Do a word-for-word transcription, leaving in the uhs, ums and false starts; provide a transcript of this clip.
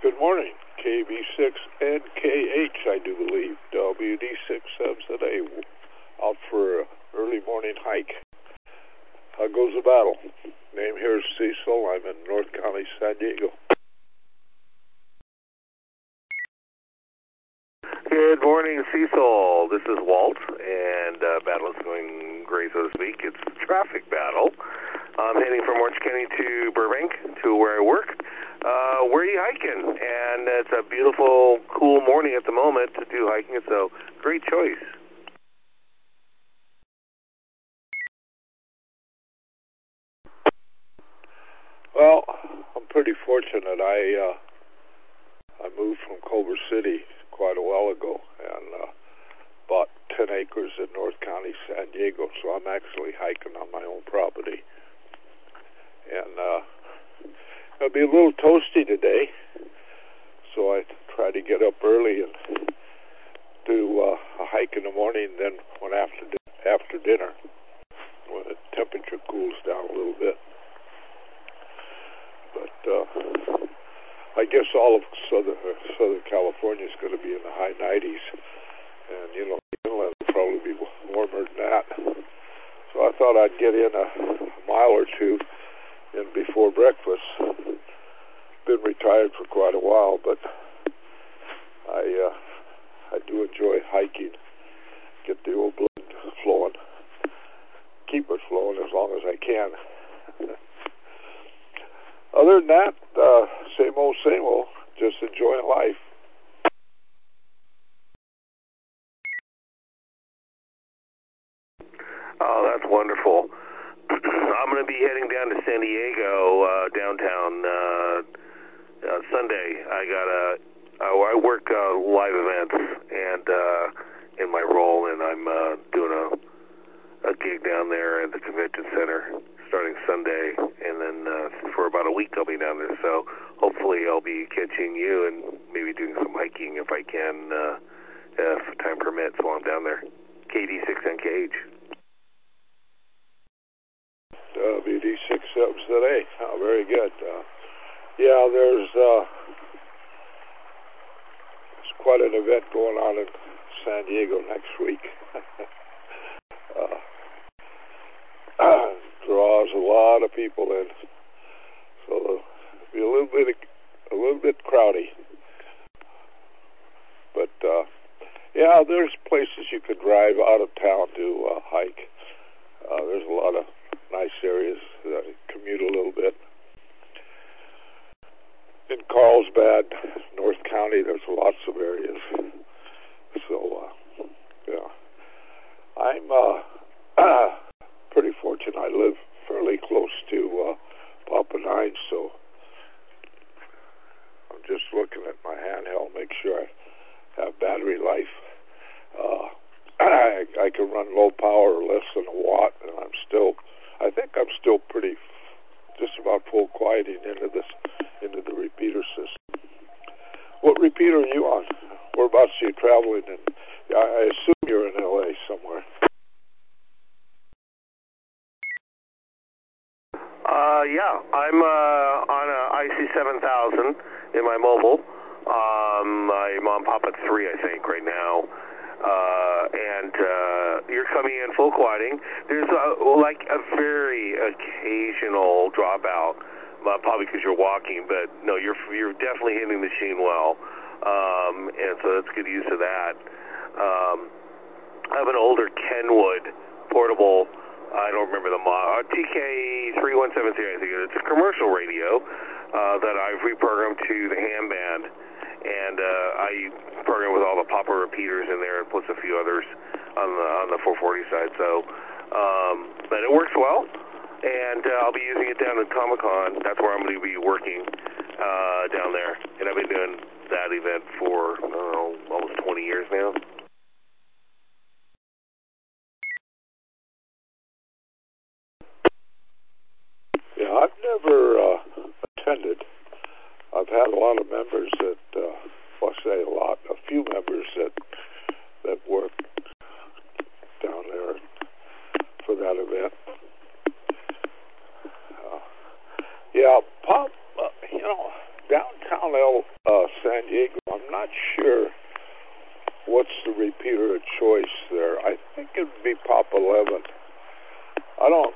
Good morning, K B six and K H, I do believe. W D six subs today, out for an early morning hike. How goes the battle? Name here is Cecil. I'm in North County, San Diego. Good morning, Cecil. This is Walt, and uh, battle is going great, so to speak. It's a traffic battle. I'm heading from Orange County to Burbank, to where I work. Uh, where are you hiking? And it's a beautiful, cool morning at the moment to do hiking, so great choice. Well, I'm pretty fortunate. I uh, I moved from Culver City quite a while ago and uh, bought ten acres in North County, San Diego, so I'm actually hiking on my own property. And uh, it'll be a little toasty today, so I try to get up early and do uh, a hike in the morning, then when after di- after dinner, when the temperature cools down a little bit. But uh, I guess all of Southern, uh, Southern California is going to be in the high nineties, and, you know, the inland will probably be warmer than that. So I thought I'd get in a mile or two in before breakfast. Been retired for quite a while, but I uh, I do enjoy hiking. Get the old blood flowing. Keep it flowing as long as I can. Other than that, uh, same old, same old. Just enjoying life. Oh, that's wonderful. I'm going to be heading down to San Diego, uh, downtown, uh, uh, Sunday. I got a, uh, I work uh, live events and uh, in my role, and I'm uh, doing a, a gig down there at the convention center starting Sunday, and then uh, for about a week I'll be down there. So hopefully I'll be catching you and maybe doing some hiking if I can, uh, if time permits while I'm down there. K D six N K H. W D six subs today. Oh, very good. Uh, yeah, there's, uh, there's quite an event going on in San Diego next week. uh, draws a lot of people in, so it'll be a little bit a little bit crowdy. But uh, yeah, there's places you could drive out of town to uh, hike. Uh, there's a lot of nice areas that commute a little bit. In Carlsbad, North County, there's lots of areas. So, uh, yeah. I'm uh, pretty fortunate. I live fairly close to uh, Papa Nines, so I'm just looking at my handheld, make sure I have battery life. Uh, I, I can run low power, less than a watt, and I'm still, I think I'm still pretty, just about full quieting into this, into the repeater system. What repeater are you on? Whereabouts are you traveling? And I assume you're in L A somewhere. Uh, yeah, I'm uh, on a I C seven thousand in my mobile. Um, I'm on Papa three, I think, right now. Uh, and uh, you're coming in full quieting. There's a, like a very occasional dropout, uh, probably because you're walking, but no, you're you're definitely hitting the machine well, um, and so that's good use of that. Um, I have an older Kenwood portable. I don't remember the model. T K three one seven zero, I think it's a commercial radio uh, that I've reprogrammed to the ham band, and uh, I program with all the Papa repeaters in there, plus a few others on the on the four forty side. So, um, but it works well, and uh, I'll be using it down at Comic-Con. That's where I'm going to be working uh, down there, and I've been doing that event for I don't know, almost twenty years now. Yeah, I've never uh, attended. I've had a lot of members that, uh, well, I say a lot, a few members that that work down there for that event. Uh, yeah, Pop, uh, you know, downtown L, uh, uh, San Diego. I'm not sure what's the repeater of choice there. I think it would be Pop eleven. I don't